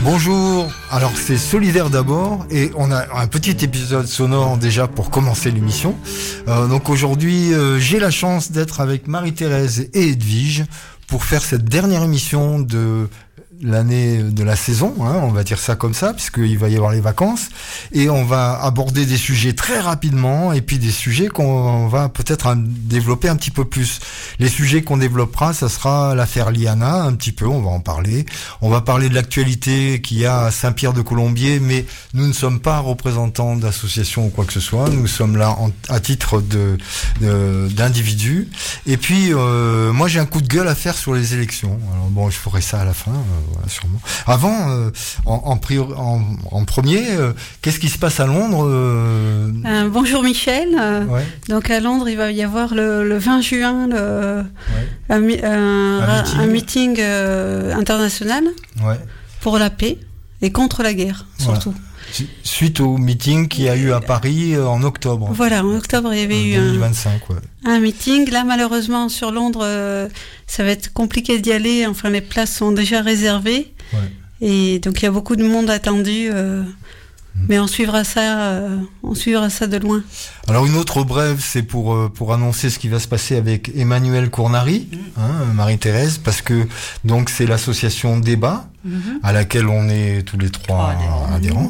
Bonjour, alors c'est Solidaire d'abord et on a un petit épisode sonore déjà pour commencer l'émission. Donc aujourd'hui j'ai la chance d'être avec Marie-Thérèse et Edwige pour faire cette dernière émission de l'année de la saison, on va dire ça comme ça, puisqu'il va y avoir les vacances, et on va aborder des sujets très rapidement, et puis des sujets qu'on va peut-être développer un petit peu plus. Les sujets qu'on développera, ça sera l'affaire Liana, un petit peu, on va en parler. On va parler de l'actualité qu'il y a à Saint-Pierre-de-Colombier, mais nous ne sommes pas représentants d'associations ou quoi que ce soit, nous sommes là à titre d'individus. Et puis, moi j'ai un coup de gueule à faire sur les élections. Alors bon, je ferai ça à la fin. Voilà, sûrement. Avant, en premier, qu'est-ce qui se passe à Londres Bonjour Michel. Ouais. Donc à Londres, il va y avoir le 20 juin un meeting international pour la paix et contre la guerre, surtout. Voilà. Suite au meeting qu'il y a eu à Paris en octobre. Voilà, en octobre, il y avait 2025, un meeting. Là, malheureusement, sur Londres, ça va être compliqué d'y aller. Enfin, les places sont déjà réservées. Ouais. Et donc, il y a beaucoup de monde attendu. Mais on suivra ça de loin. Alors une autre brève, c'est pour annoncer ce qui va se passer avec Emmanuel Cournari, Marie-Thérèse, parce que donc c'est l'association Débat, à laquelle on est tous les trois adhérents,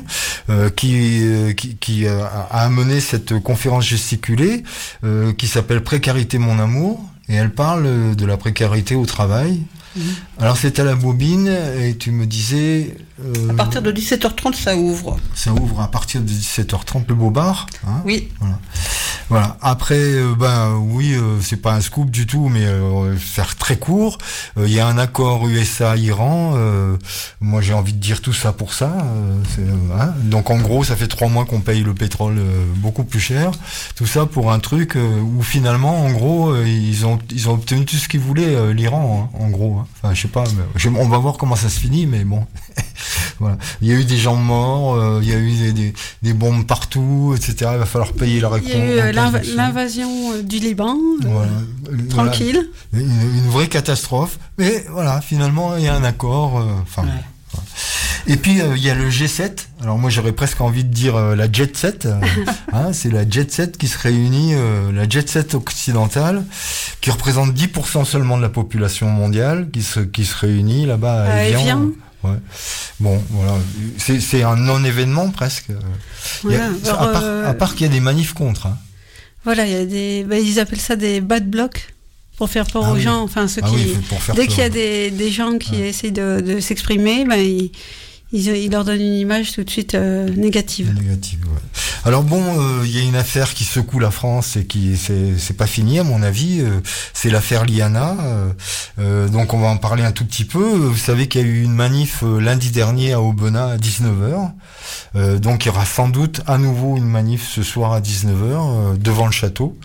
qui a amené cette conférence gesticulée qui s'appelle Précarité mon amour, et elle parle de la précarité au travail. Alors c'est à la bobine et tu me disais... à partir de 17h30 ça ouvre. Ça ouvre à partir de 17h30 le beau bar, Oui. Voilà. Après, c'est pas un scoop du tout, mais faire très court. Il y a un accord USA-Iran. Moi, j'ai envie de dire tout ça pour ça. Donc, en gros, ça fait 3 mois qu'on paye le pétrole beaucoup plus cher. Tout ça pour un truc où finalement, en gros, ils ont obtenu tout ce qu'ils voulaient, l'Iran, en gros. Enfin, je sais pas. On va voir comment ça se finit, mais bon. Voilà. Il y a eu des gens morts, il y a eu des bombes partout, etc. Il va falloir payer la récompense. Il y a eu l'invasion du Liban, tranquille. Voilà. Une vraie catastrophe. Mais voilà, finalement, il y a un accord. Et puis, il y a le G7. Alors moi, j'aurais presque envie de dire la Jet Set. C'est la Jet Set qui se réunit, la Jet Set occidentale, qui représente 10% seulement de la population mondiale, qui se réunit là-bas à Evian. Ouais. Bon, voilà, c'est un non-événement presque. Voilà. À part qu'il y a des manifs contre. Voilà, il y a ils appellent ça des bad blocs pour faire peur aux gens. Enfin, dès qu'il y a des gens qui essayent de s'exprimer, ils leur donnent une image tout de suite négative. Alors bon, il y a une affaire qui secoue la France et qui c'est pas fini à mon avis. C'est l'affaire Liana. Donc on va en parler un tout petit peu. Vous savez qu'il y a eu une manif lundi dernier à Aubenas à 19h. Donc il y aura sans doute à nouveau une manif ce soir à 19h devant le château.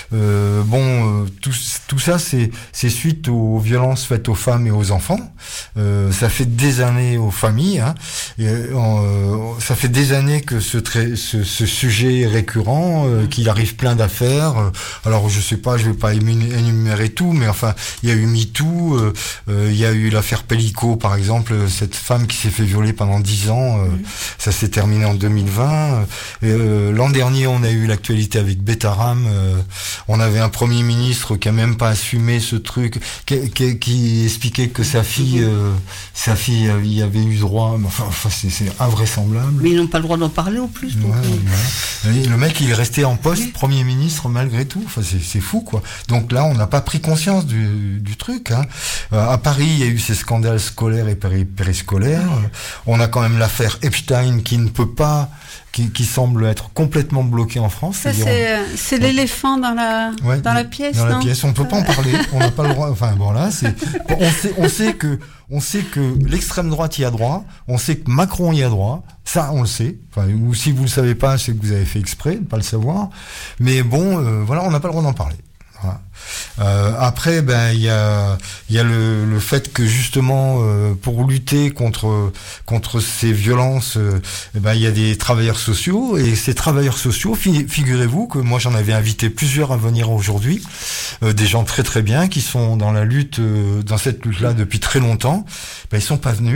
Tout ça c'est suite aux violences faites aux femmes et aux enfants. Ça fait des années aux familles. Ça fait des années que ce sujet est récurrent, qu'il arrive plein d'affaires. Alors je sais pas, je vais pas énumérer tout, mais enfin il y a eu MeToo, il y a eu l'affaire Pellico par exemple, cette femme qui s'est fait violer pendant 10 ans. Ça s'est terminé en 2020. L'an dernier, on a eu l'actualité avec Betaram. On avait un Premier ministre qui a même pas assumé ce truc, qui expliquait que sa fille y avait eu droit. Enfin, c'est invraisemblable. Mais ils n'ont pas le droit d'en parler en plus. Donc Le mec, il est resté en poste Premier ministre malgré tout. Enfin, c'est fou, quoi. Donc là, on n'a pas pris conscience du truc. À Paris, il y a eu ces scandales scolaires et périscolaires. On a quand même l'affaire Epstein qui ne peut pas, qui semble être complètement bloqué en France. Ça, c'est l'éléphant dans la pièce. Dans la pièce, on peut pas en parler. On n'a pas le droit. Enfin bon, là, on sait que l'extrême droite y a droit. On sait que Macron y a droit. Ça, on le sait. Enfin, ou si vous le savez pas, c'est que vous avez fait exprès de pas le savoir. Mais bon, on n'a pas le droit d'en parler. Voilà. Après, il y a le fait que justement pour lutter contre ces violences, il y a des travailleurs sociaux, et ces travailleurs sociaux, figurez-vous que moi j'en avais invité plusieurs à venir aujourd'hui, des gens très très bien qui sont dans la lutte, dans cette lutte-là depuis très longtemps. Ils sont pas venus.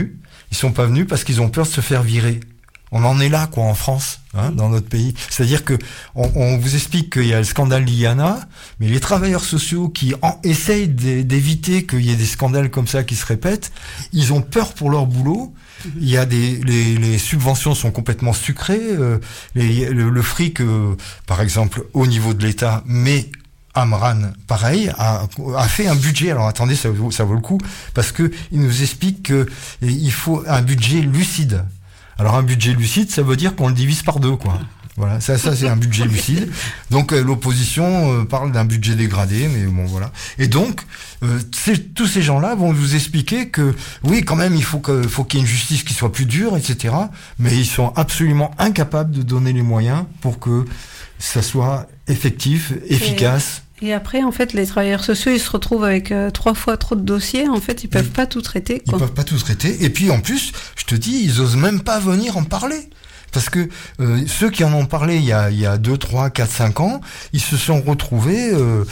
Ils sont pas venus parce qu'ils ont peur de se faire virer. On en est là, quoi, en France, dans notre pays. C'est-à-dire que on vous explique qu'il y a le scandale Liliana, mais les travailleurs sociaux qui essayent d'éviter qu'il y ait des scandales comme ça qui se répètent, ils ont peur pour leur boulot. Il y a les subventions sont complètement sucrées. Le fric, par exemple, au niveau de l'État, mais Amran, pareil, a fait un budget. Alors attendez, ça vaut le coup, parce que il nous explique qu'il faut un budget lucide. Alors un budget lucide, ça veut dire qu'on le divise par 2, quoi. Voilà, ça c'est un budget lucide. Donc l'opposition parle d'un budget dégradé, mais bon voilà. Et donc tous ces gens-là vont vous expliquer que oui, quand même, il faut qu'il y ait une justice qui soit plus dure, etc. Mais ils sont absolument incapables de donner les moyens pour que ça soit effectif, efficace. Et après, en fait, les travailleurs sociaux, ils se retrouvent avec 3 fois trop de dossiers. En fait, ils peuvent pas tout traiter, quoi. Ils peuvent pas tout traiter. Et puis, en plus, je te dis, ils osent même pas venir en parler. Parce que ceux qui en ont parlé il y a 2, 3, 4, 5 ans, ils se sont retrouvés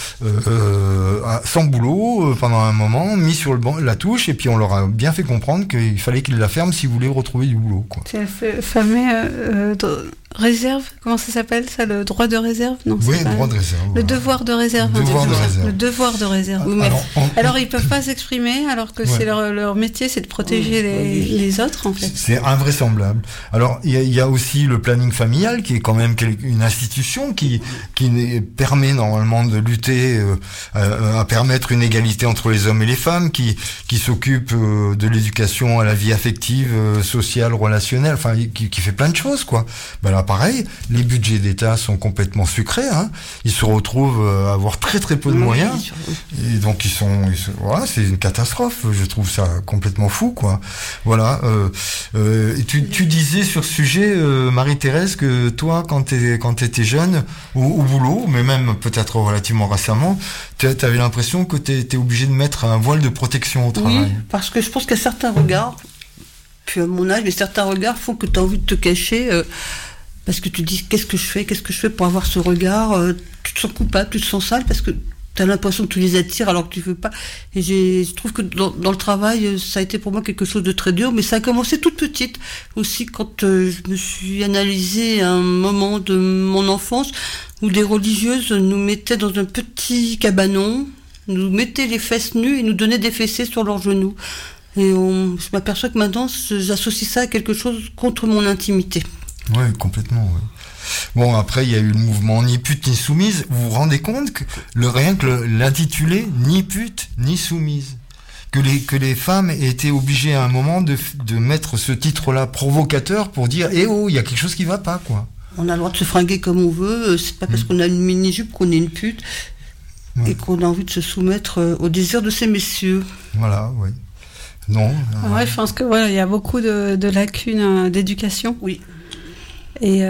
sans boulot pendant un moment, mis sur la touche, et puis on leur a bien fait comprendre qu'il fallait qu'ils la ferment s'ils voulaient retrouver du boulot, quoi. C'est le fameux réserve, comment ça s'appelle ça, le droit de réserve? Non, oui, le droit de réserve. Le devoir de réserve. Le devoir de réserve. Oui, alors ils peuvent pas s'exprimer, alors que c'est leur métier, c'est de protéger les autres, en fait. C'est invraisemblable. Alors il y a aussi le planning familial, qui est quand même une institution qui permet normalement de lutter à permettre une égalité entre les hommes et les femmes, qui s'occupe de l'éducation à la vie affective, sociale, relationnelle, enfin qui fait plein de choses, quoi. Ben là, pareil, les budgets d'État sont complètement sucrés, hein. Ils se retrouvent à avoir très très peu de moyens, et donc voilà, c'est une catastrophe. Je trouve ça complètement fou, quoi. Voilà. Tu disais sur ce sujet, Marie-Thérèse, que toi, quand t'étais jeune, au boulot, mais même peut-être relativement récemment, t'avais l'impression que t'étais obligé de mettre un voile de protection au travail. Oui, parce que je pense qu'il y a certains regards, puis à mon âge, mais certains regards font que t'as envie de te cacher. Parce que tu te dis, qu'est-ce que je fais pour avoir ce regard, tu te sens coupable, tu te sens sale, parce que tu as l'impression que tu les attires alors que tu veux pas. Et je trouve que dans le travail, ça a été pour moi quelque chose de très dur, mais ça a commencé toute petite aussi, quand je me suis analysée un moment de mon enfance où des religieuses nous mettaient dans un petit cabanon, nous mettaient les fesses nues et nous donnaient des fessées sur leurs genoux. Et je m'aperçois que maintenant, j'associe ça à quelque chose contre mon intimité. Oui, complètement, oui. Bon, après, il y a eu le mouvement Ni pute ni soumise. Vous vous rendez compte que rien que l'intitulé Ni pute ni soumise, que les femmes aient été obligées à un moment de mettre ce titre-là provocateur pour dire il y a quelque chose qui va pas, quoi. On a le droit de se fringuer comme on veut, c'est pas parce qu'on a une mini-jupe qu'on est une pute, et qu'on a envie de se soumettre au désir de ces messieurs. Voilà, oui. Non. Ouais, je pense que il y a beaucoup de lacunes d'éducation. Oui. Et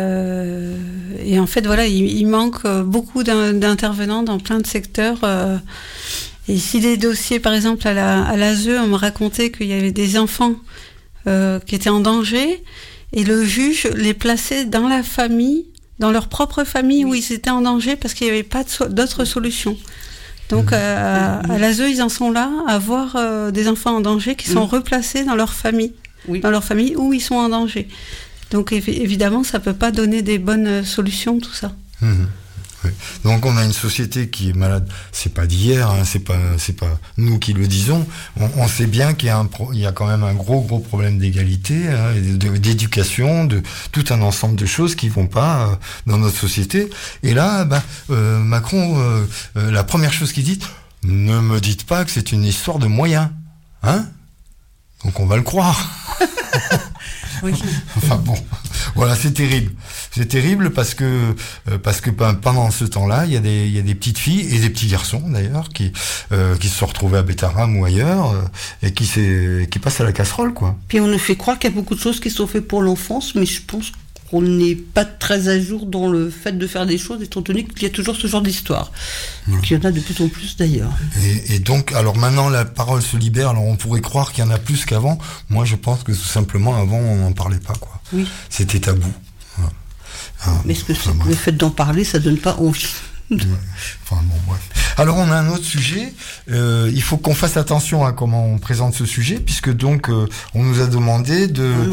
en fait, il manque beaucoup d'intervenants dans plein de secteurs. Et si des dossiers, par exemple, à l'ASE, on me racontait qu'il y avait des enfants qui étaient en danger, et le juge les plaçait dans la famille, dans leur propre famille, où ils étaient en danger parce qu'il n'y avait pas d'autre solution. Donc à l'ASE, ils en sont là à voir des enfants en danger qui sont replacés dans leur famille, dans leur famille où ils sont en danger. Donc évidemment, ça peut pas donner des bonnes solutions, tout ça. Oui. Donc on a une société qui est malade. C'est pas d'hier, hein, c'est pas nous qui le disons. On sait bien qu'il y a quand même un gros problème d'égalité, hein, d'éducation, de tout un ensemble de choses qui vont pas dans notre société. Et là, Macron, la première chose qu'il dit, ne me dites pas que c'est une histoire de moyens, hein. Donc on va le croire. Oui. Enfin bon, voilà, c'est terrible. C'est terrible parce que pendant ce temps-là, il y a des petites filles et des petits garçons d'ailleurs qui se sont retrouvés à Bétarame ou ailleurs et qui passent à la casserole, quoi. Puis on nous fait croire qu'il y a beaucoup de choses qui sont faites pour l'enfance, mais je pense qu'on n'est pas très à jour dans le fait de faire des choses, étant donné qu'il y a toujours ce genre d'histoire. Qu'il y en a de plus en plus d'ailleurs. Et donc, alors maintenant la parole se libère, alors on pourrait croire qu'il y en a plus qu'avant. Moi je pense que tout simplement avant on n'en parlait pas, quoi. Oui. C'était tabou. Mais est-ce que le fait d'en parler, ça donne pas envie? Enfin bon, bref. Alors on a un autre sujet. Il faut qu'on fasse attention à comment on présente ce sujet, puisque donc on nous a demandé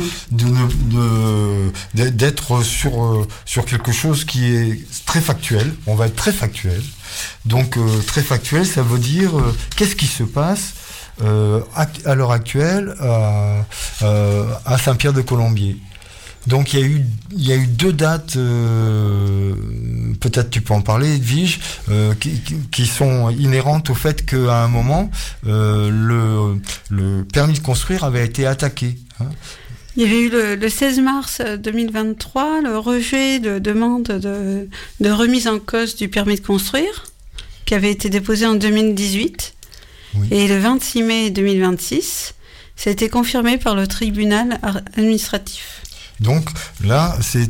d'être sur quelque chose qui est très factuel. On va être très factuel. Donc très factuel, ça veut dire qu'est-ce qui se passe à l'heure actuelle à Saint-Pierre-de-Colombier. Donc il y a eu 2 dates, peut-être tu peux en parler, Edwige, qui sont inhérentes au fait qu'à un moment le permis de construire avait été attaqué. Hein. Il y avait eu le 16 mars 2023 le rejet de demande de remise en cause du permis de construire qui avait été déposé en 2018. Oui. Et le 26 mai 2026, ça a été confirmé par le tribunal administratif. Donc là, c'est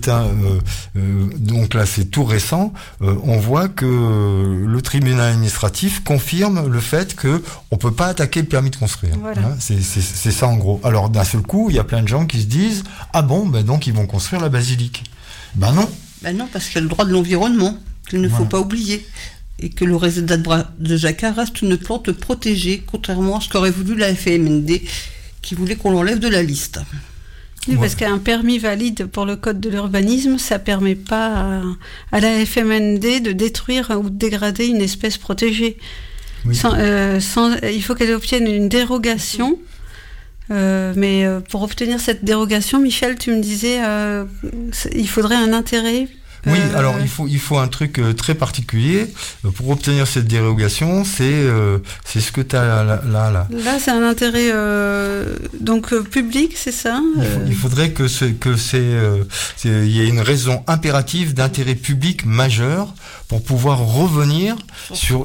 tout récent. On voit que le tribunal administratif confirme le fait que on peut pas attaquer le permis de construire. Voilà. Hein, c'est ça en gros. Alors d'un seul coup, il y a plein de gens qui se disent donc ils vont construire la basilique. Ben non. Ben non, parce qu'il y a le droit de l'environnement qu'il ne faut pas oublier. Et que le résédat de Jacquard reste une plante protégée, contrairement à ce qu'aurait voulu la FMND, qui voulait qu'on l'enlève de la liste. Oui, parce qu'un permis valide pour le code de l'urbanisme, ça permet pas à la FMND de détruire ou de dégrader une espèce protégée. Oui. Il faut qu'elle obtienne une dérogation. Mais pour obtenir cette dérogation, Michel, tu me disais, il faudrait un intérêt. Oui, alors il faut un truc très particulier pour obtenir cette dérogation. C'est ce que tu as là. Là, c'est un intérêt public, c'est ça. Il faudrait que il y ait une raison impérative d'intérêt public majeur pour pouvoir revenir sur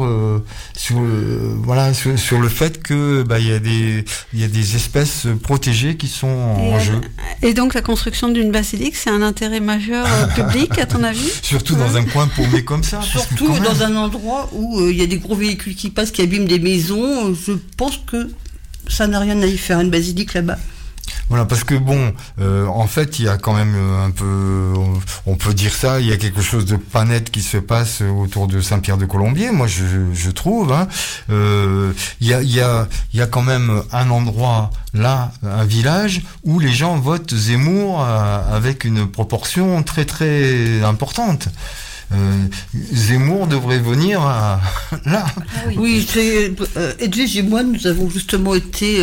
le fait que il y a des espèces protégées qui sont en jeu. Et donc la construction d'une basilique, c'est un intérêt majeur public. À ton avis ? Surtout dans un coin paumé comme ça. Surtout dans un endroit où il y a des gros véhicules qui passent, qui abîment des maisons. Je pense que ça n'a rien à y faire, une basilique là-bas. Voilà, parce que en fait, il y a quand même un peu, on peut dire ça, il y a quelque chose de pas net qui se passe autour de Saint-Pierre-de-Colombier. Moi, je trouve, hein. Il y a quand même un endroit là, un village où les gens votent Zemmour avec une proportion très très importante. Zemmour devrait venir là. Ah oui, Edwige et moi, nous avons justement été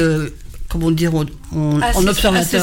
en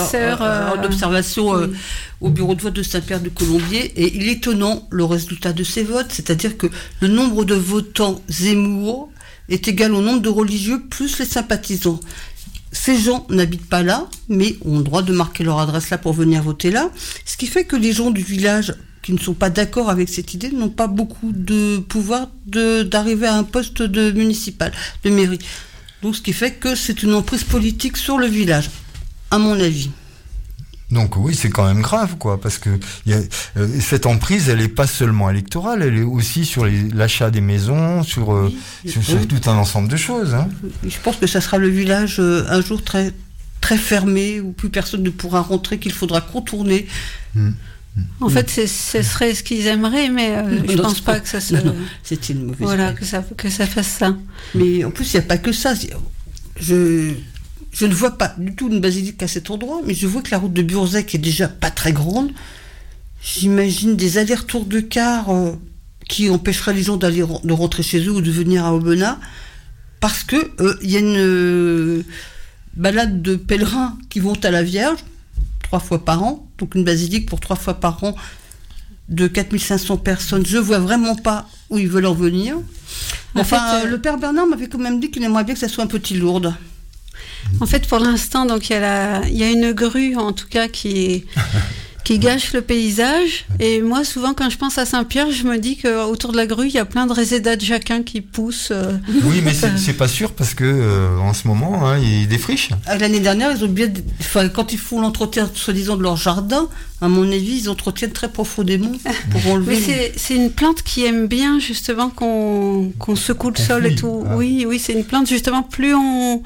observation au bureau de vote de Saint-Pierre-de-Colombier, et il est étonnant le résultat de ces votes, c'est-à-dire que le nombre de votants Zemmour est égal au nombre de religieux plus les sympathisants. Ces gens n'habitent pas là, mais ont le droit de marquer leur adresse là pour venir voter là, ce qui fait que les gens du village qui ne sont pas d'accord avec cette idée n'ont pas beaucoup de pouvoir d'arriver à un poste de municipal, de mairie. Donc, ce qui fait que c'est une emprise politique sur le village, à mon avis. Donc oui, c'est quand même grave, quoi, parce que cette emprise, elle est pas seulement électorale, elle est aussi sur l'achat des maisons, sur tout un ensemble de choses. Hein. Je pense que ça sera le village un jour très très fermé, où plus personne ne pourra rentrer, qu'il faudra contourner. En fait, ce serait ce qu'ils aimeraient, mais je pense pas que ça se... Non, c'est une mauvaise idée. Que ça fasse ça. Mais en plus, il n'y a pas que ça. Je ne vois pas du tout une basilique à cet endroit, mais je vois que la route de Burzec est déjà pas très grande. J'imagine des allers-retours de cars qui empêcheraient les gens de rentrer chez eux ou de venir à Aubenas, parce que il y a une balade de pèlerins qui vont à la Vierge 3 fois par an, donc une basilique pour 3 fois par an de 4500 personnes. Je vois vraiment pas où ils veulent en venir. Enfin, le père Bernard m'avait quand même dit qu'il aimerait bien que ça soit un petit Lourdes. En fait, pour l'instant, donc il y a une grue, en tout cas, qui gâche le paysage. Et moi, souvent, quand je pense à Saint-Pierre, je me dis qu'autour de la grue, il y a plein de résédas de jacquins qui poussent. Oui, mais c'est pas sûr, parce que en ce moment, ils défrichent. L'année dernière, ils ont quand ils font l'entretien, soi-disant, de leur jardin, à mon avis, ils entretiennent très profondément pour enlever. Mais c'est une plante qui aime bien, justement, qu'on secoue le sol et tout. Ah. Oui, c'est une plante, justement, plus on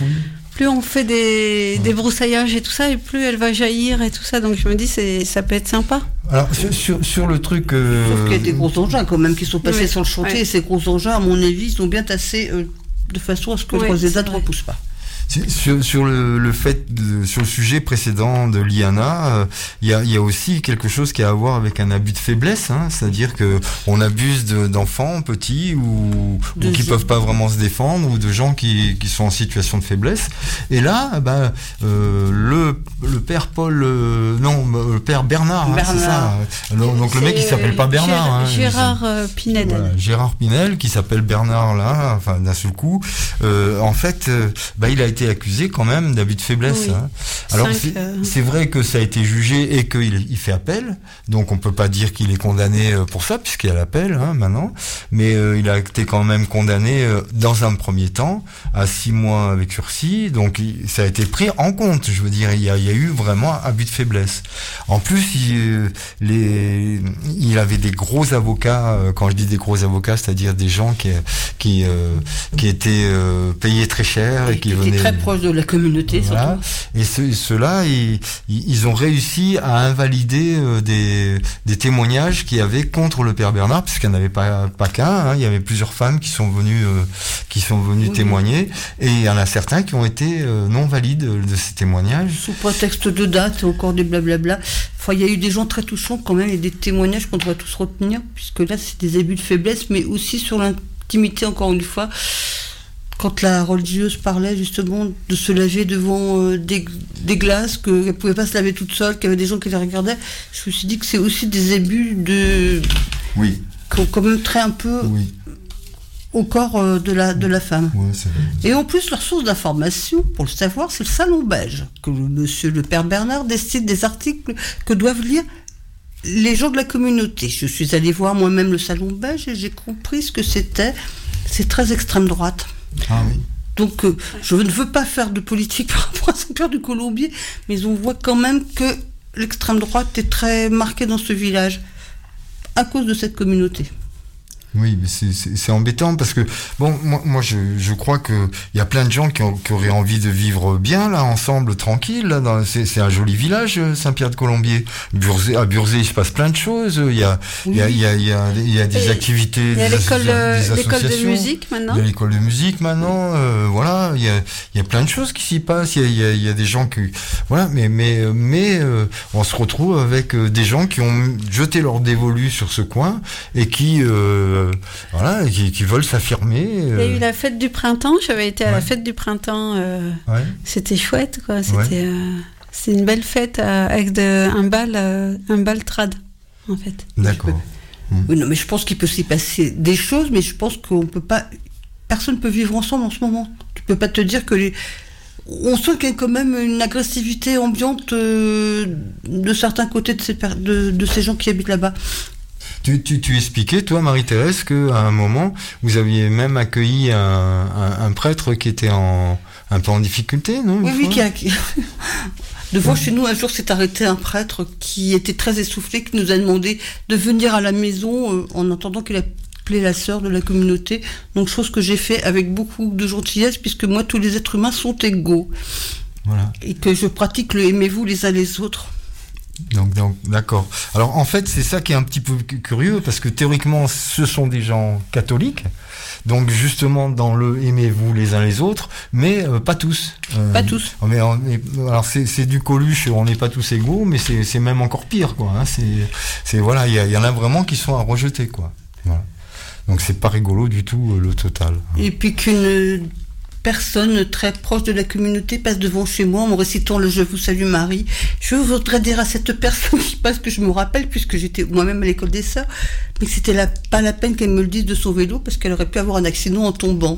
fait des broussaillages et tout ça, et plus elle va jaillir et tout ça. Donc je me dis, ça peut être sympa. Alors sur le truc. Sauf qu'il y a des gros engins quand même qui sont passés sur le chantier, ouais. Et ces gros engins, à mon avis, ils sont bien tassés de façon à ce que le Roseda ne repousse pas. Sur le fait sur le sujet précédent de Liana, il y a aussi quelque chose qui a à voir avec un abus de faiblesse, hein, c'est-à-dire que on abuse d'enfants petits ou qui peuvent pas vraiment se défendre, ou de gens qui sont en situation de faiblesse. Et là, le père le père Bernard, hein, c'est ça. Donc le mec il s'appelle pas Bernard, hein, Gérard Pinel. Voilà, Gérard Pinel qui s'appelle Bernard là, enfin d'un seul coup. En fait, il a été accusé quand même d'abus de faiblesse. Oui. Hein. Alors c'est vrai que ça a été jugé et qu'il fait appel, donc on peut pas dire qu'il est condamné pour ça puisqu'il y a l'appel maintenant, mais il a été quand même condamné dans un premier temps à 6 mois avec sursis, donc ça a été pris en compte. Je veux dire, il y a eu vraiment abus de faiblesse. En plus, il avait des gros avocats. Quand je dis des gros avocats, c'est-à-dire des gens qui étaient payés très cher et qui venaient très proches de la communauté. Voilà. Surtout. Et ceux-là, ils ont réussi à invalider des témoignages qu'il y avait contre le père Bernard, puisqu'il n'y en avait pas qu'un. Hein. Il y avait plusieurs femmes qui sont venues témoigner, et il y en a certains qui ont été non valides de ces témoignages. Sous prétexte de date, encore des blablabla. Enfin, il y a eu des gens très touchants quand même, et des témoignages qu'on devrait tous retenir, puisque là, c'est des abus de faiblesse, mais aussi sur l'intimité, encore une fois. Quand la religieuse parlait justement de se laver devant des glaces, qu'elle ne pouvait pas se laver toute seule, qu'il y avait des gens qui la regardaient, je me suis dit que c'est aussi des abus Oui. qui ont quand même trait un peu au corps de la femme. Ouais, c'est vrai. Et en plus, leur source d'information, pour le savoir, c'est le Salon Beige, que le père Bernard décide des articles que doivent lire les gens de la communauté. Je suis allée voir moi-même le Salon Beige et j'ai compris ce que c'était. C'est très extrême droite. Ah oui. Donc, je ne veux pas faire de politique par rapport à Saint-Pierre du Colombier, mais on voit quand même que l'extrême droite est très marquée dans ce village à cause de cette communauté. Oui, mais c'est embêtant parce que moi je crois que il y a plein de gens qui auraient envie de vivre bien là ensemble, tranquille là. C'est un joli village, Saint-Pierre-de-Colombier. À Burzet, il se passe plein de choses. Il y a des activités. Il y a l'école de musique maintenant. Il y a l'école de musique maintenant. Voilà, il y a plein de choses qui s'y passent. Il y a des gens qui mais on se retrouve avec des gens qui ont jeté leur dévolu sur ce coin et qui qui veulent s'affirmer. Il y a eu la fête du printemps, j'avais été à la fête du printemps, c'était chouette, quoi. C'est une belle fête avec un bal trad, en fait. D'accord. Oui, non, mais je pense qu'il peut s'y passer des choses, mais je pense qu'on peut pas. Personne ne peut vivre ensemble en ce moment. Tu peux pas te dire que on sent qu'il y a quand même une agressivité ambiante de certains côtés de ces gens qui habitent là-bas. Tu expliquais, toi, Marie-Thérèse, qu'à un moment, vous aviez même accueilli un prêtre qui était un peu en difficulté, non? Oui, devant chez nous, un jour, s'est arrêté un prêtre qui était très essoufflé, qui nous a demandé de venir à la maison en entendant qu'il appelait la sœur de la communauté. Donc, chose que j'ai fait avec beaucoup de gentillesse, puisque moi, tous les êtres humains sont égaux. Voilà. Et que je pratique le aimez-vous les uns les autres. Donc, d'accord. Alors, en fait, c'est ça qui est un petit peu curieux, parce que théoriquement, ce sont des gens catholiques, donc justement dans le aimez-vous les uns les autres, mais pas tous. Pas tous. Alors, c'est du Coluche, on n'est pas tous égaux, mais c'est même encore pire, quoi. Hein. Voilà, il y en a vraiment qui sont à rejeter, quoi. Voilà. Donc, c'est pas rigolo du tout, le total. Et puis qu'une personne très proche de la communauté passe devant chez moi en me récitant le « Je vous salue Marie ». Je voudrais dire à cette personne qui passe que je me rappelle, puisque j'étais moi-même à l'école des sœurs, mais que c'était pas la peine qu'elle me le dise de son vélo, parce qu'elle aurait pu avoir un accident en tombant.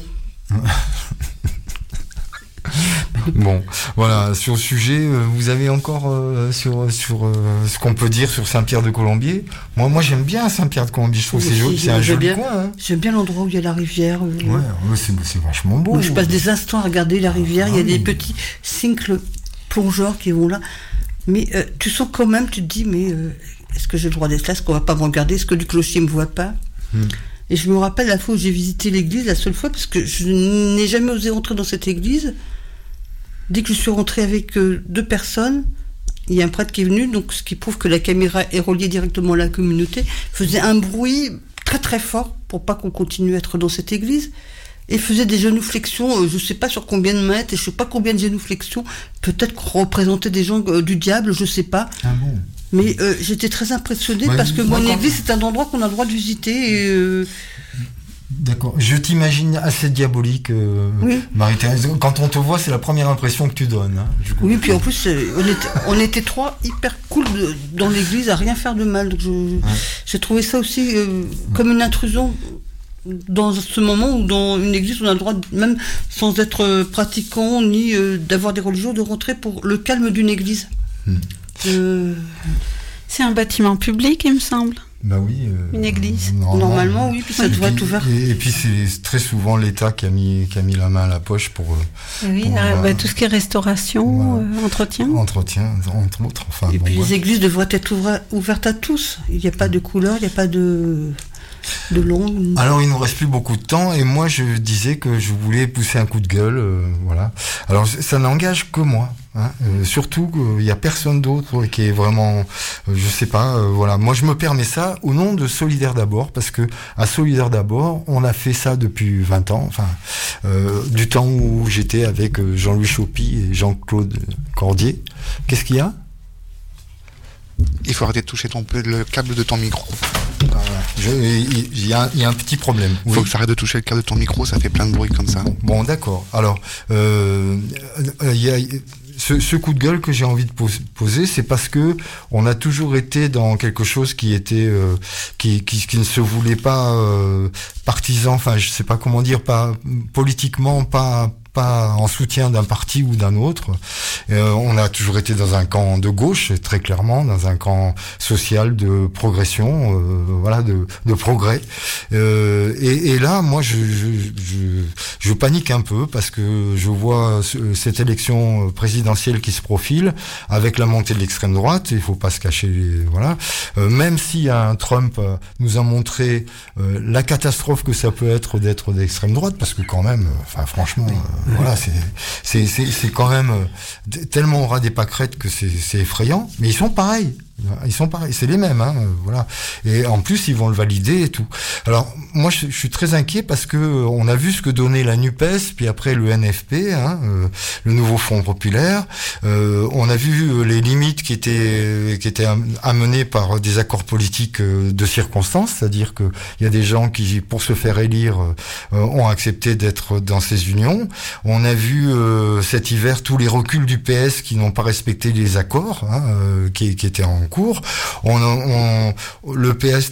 Bon, voilà, sur le sujet, vous avez encore sur ce qu'on peut dire sur Saint-Pierre-de-Colombier. Moi j'aime bien Saint-Pierre-de-Colombier, je trouve que c'est un joli coin. Hein. J'aime bien l'endroit où il y a la rivière. C'est vachement beau. Moi, je passe des instants à regarder la rivière, il y a des petits cycles plongeurs qui vont là. Mais tu sens quand même, tu te dis, mais est-ce que j'ai le droit d'être là? Est-ce qu'on va pas me regarder? Est-ce que du clocher me voit pas? Et je me rappelle la fois où j'ai visité l'église, la seule fois, parce que je n'ai jamais osé rentrer dans cette église. Dès que je suis rentrée avec 2 personnes, il y a un prêtre qui est venu, donc ce qui prouve que la caméra est reliée directement à la communauté, faisait un bruit très très fort pour pas qu'on continue à être dans cette église, et faisait des genuflexions, je sais pas sur combien de mètres, et je sais pas combien de genuflexions, peut-être qu'on représentait des gens du diable, je sais pas. Ah bon. Mais j'étais très impressionnée parce que mon église, c'est un endroit qu'on a le droit de visiter. Et, D'accord. Je t'imagine assez diabolique, oui. Marie-Thérèse. Quand on te voit, c'est la première impression que tu donnes. Hein, oui, puis en plus, on était trois hyper cool dans l'église à rien faire de mal. Donc j'ai trouvé ça aussi comme une intrusion dans ce moment où dans une église, on a le droit, même sans être pratiquant ni d'avoir des religieux, de rentrer pour le calme d'une église. C'est un bâtiment public, il me semble. Bah oui. Une église. Normalement, oui, puis ça devrait être ouvert. Et puis c'est très souvent l'État qui a mis la main à la poche pour. Oui, tout ce qui est restauration, entretien. Entretien, entre autres. Enfin, et puis les églises devraient être ouvertes à tous. Il n'y a pas de couleur, il n'y a pas de long. Alors il nous reste plus beaucoup de temps et moi je disais que je voulais pousser un coup de gueule, voilà. Alors ça n'engage que moi. Hein, surtout qu'il y a personne d'autre qui est vraiment, je sais pas, voilà. Moi je me permets ça au nom de Solidaires d'abord parce que à Solidaires d'abord on a fait ça depuis 20 ans, enfin du temps où j'étais avec Jean-Louis Chopy et Jean-Claude Cordier. Qu'est-ce qu'il y a ? Il faut arrêter de toucher le câble de ton micro. Il y a un petit problème. Il faut que tu arrêtes de toucher le câble de ton micro, ça fait plein de bruit comme ça. Bon, d'accord. Alors, ce coup de gueule que j'ai envie de poser, c'est parce que on a toujours été dans quelque chose qui était qui ne se voulait pas partisan, enfin je sais pas comment dire, pas politiquement, pas en soutien d'un parti ou d'un autre. On a toujours été dans un camp de gauche, très clairement, dans un camp social de progression, voilà, de progrès. Et là, moi, je panique un peu parce que je vois cette élection présidentielle qui se profile avec la montée de l'extrême droite. Il faut pas se cacher, voilà. Même si un Trump nous a montré la catastrophe que ça peut être d'être d'extrême droite, parce que quand même, enfin franchement. Voilà, c'est quand même tellement on aura des pâquerettes que c'est effrayant, mais ils sont pareils, c'est les mêmes, hein, voilà. Et en plus ils vont le valider et tout. Alors moi je suis très inquiet parce que on a vu ce que donnait la NUPES, puis après le NFP, hein, le nouveau Front populaire. On a vu les limites qui étaient amenées par des accords politiques de circonstance, c'est-à-dire que il y a des gens qui, pour se faire élire, ont accepté d'être dans ces unions. On a vu cet hiver tous les reculs du PS qui n'ont pas respecté les accords, hein, qui étaient en cours. Le PS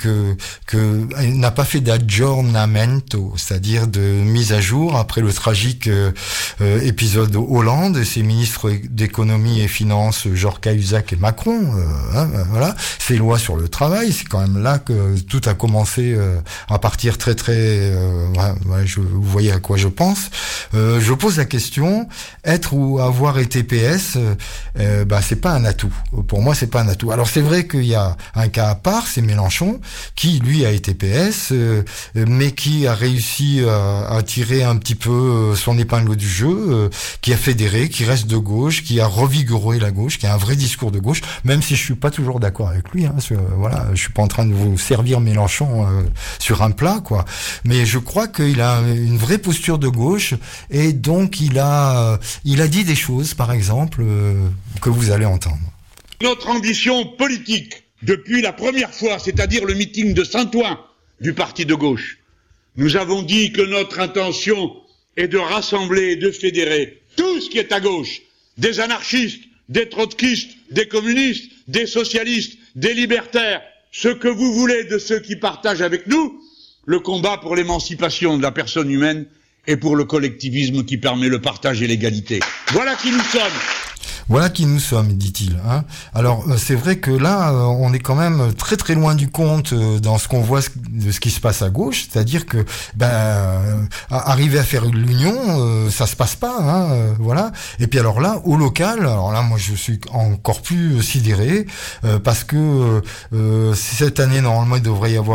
n'a pas fait d'aggiornamento, c'est-à-dire de mise à jour après le tragique épisode Hollande et ses ministres d'économie et finances Georges Cahuzac et Macron. Voilà, ces lois sur le travail, c'est quand même là que tout a commencé à partir très très. Vous voyez à quoi je pense. Je pose la question, être ou avoir été PS, c'est pas un atout. Pour moi, c'est pas un atout. Alors c'est vrai qu'il y a un cas à part, c'est Mélenchon, qui lui a été PS, mais qui a réussi à tirer un petit peu son épingle du jeu, qui a fédéré, qui reste de gauche, qui a revigoré la gauche, qui a un vrai discours de gauche, même si je suis pas toujours d'accord avec lui. Hein, voilà, je suis pas en train de vous servir Mélenchon sur un plat, quoi. Mais je crois qu'il a une vraie posture de gauche et donc il a dit des choses, par exemple, que vous allez entendre. Notre ambition politique, depuis la première fois, c'est-à-dire le meeting de Saint-Ouen du parti de gauche, nous avons dit que notre intention est de rassembler et de fédérer tout ce qui est à gauche, des anarchistes, des trotskistes, des communistes, des socialistes, des libertaires, ce que vous voulez de ceux qui partagent avec nous le combat pour l'émancipation de la personne humaine et pour le collectivisme qui permet le partage et l'égalité. Voilà qui nous sommes. Voilà qui nous sommes, dit-il. Hein. Alors c'est vrai que là, on est quand même très très loin du compte dans ce qu'on voit de ce qui se passe à gauche, c'est-à-dire que arriver à faire l'union, ça se passe pas, hein, voilà. Et puis alors là, au local, alors là, moi je suis encore plus sidéré parce que cette année normalement il devrait y avoir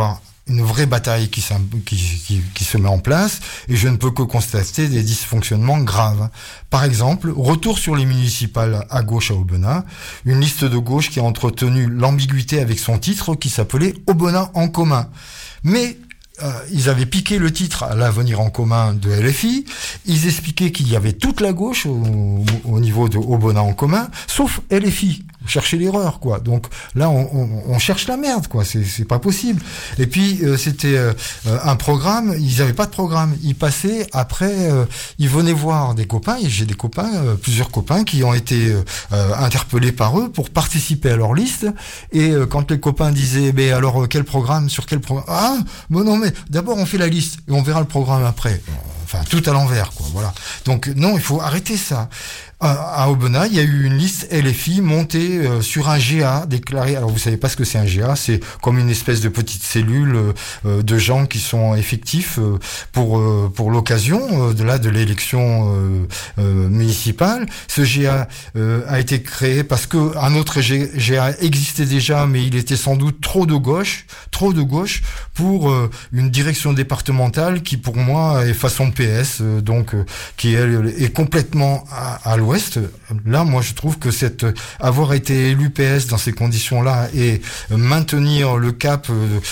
une vraie bataille qui se met en place, et je ne peux que constater des dysfonctionnements graves. Par exemple, retour sur les municipales à gauche à Aubenas, une liste de gauche qui a entretenu l'ambiguïté avec son titre qui s'appelait Aubenas en commun. Mais ils avaient piqué le titre à l'Avenir en commun de LFI, ils expliquaient qu'il y avait toute la gauche au niveau de Aubenas en commun, sauf LFI. Chercher l'erreur, quoi. Donc là, on cherche la merde, quoi. C'est pas possible. Et puis c'était un programme. Ils avaient pas de programme. Ils passaient après. Ils venaient voir des copains. Et j'ai des copains, plusieurs copains qui ont été interpellés par eux pour participer à leur liste. Et quand les copains disaient, ben alors quel programme, sur quel programme? Ah, bon non, mais d'abord on fait la liste et on verra le programme après. Enfin, tout à l'envers, quoi. Voilà. Donc non, il faut arrêter ça. À Aubenas, il y a eu une liste LFI montée sur un GA déclaré. Alors vous savez pas ce que c'est un GA, c'est comme une espèce de petite cellule de gens qui sont effectifs pour l'occasion de l'élection municipale. Ce GA a été créé parce que un autre GA existait déjà, mais il était sans doute trop de gauche pour une direction départementale qui pour moi est façon PS, donc qui est complètement à l'ouest. Là, moi, je trouve que avoir été élu PS dans ces conditions-là et maintenir le cap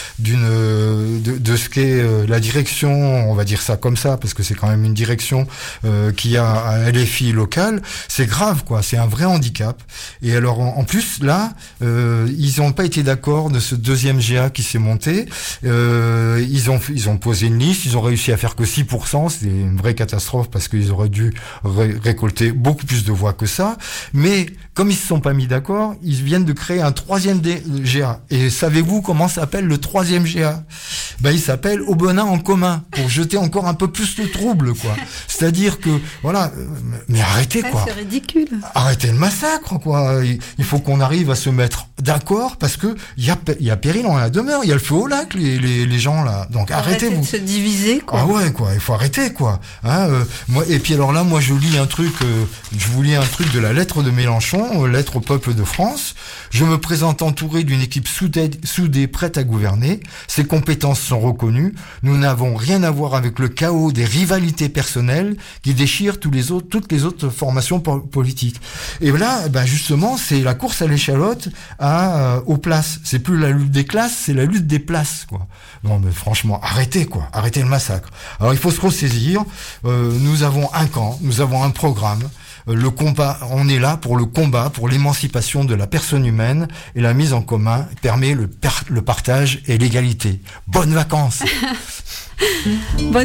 de ce qu'est la direction, on va dire ça comme ça, parce que c'est quand même une direction qui a à LFI local, c'est grave, quoi. C'est un vrai handicap. Et alors, en plus, là, ils n'ont pas été d'accord de ce deuxième GA qui s'est monté. Ils ont posé une liste, ils ont réussi à faire que 6%. C'est une vraie catastrophe parce qu'ils auraient dû récolter beaucoup plus de voix que ça, mais comme ils se sont pas mis d'accord, ils viennent de créer un troisième GA. Et savez-vous comment s'appelle le troisième GA? Ben, il s'appelle Aubenas en commun, pour jeter encore un peu plus le trouble, quoi. C'est-à-dire que, voilà, mais arrêtez, quoi. C'est ridicule. Arrêtez le massacre, quoi. Il faut qu'on arrive à se mettre d'accord, parce que il y a péril en la demeure, il y a le feu au lac, les gens, là. Donc, arrêtez-vous. De se diviser, quoi. Ah ouais, quoi. Il faut arrêter, quoi. Hein, moi, et puis alors là, moi, je vous lis un truc de la lettre de Mélenchon, lettre au peuple de France. Je me présente entouré d'une équipe soudée, prête à gouverner. Ses compétences sont reconnues. Nous n'avons rien à voir avec le chaos des rivalités personnelles qui déchirent toutes les autres formations politiques. Et là, ben justement, c'est la course à l'échalote aux places. C'est plus la lutte des classes, c'est la lutte des places, quoi. Non, mais franchement, arrêtez, quoi. Arrêtez le massacre. Alors, il faut se ressaisir. Nous avons un camp, nous avons un programme. Le combat, on est là pour le combat, pour l'émancipation de la personne humaine, et la mise en commun permet le partage et l'égalité. Bonnes vacances.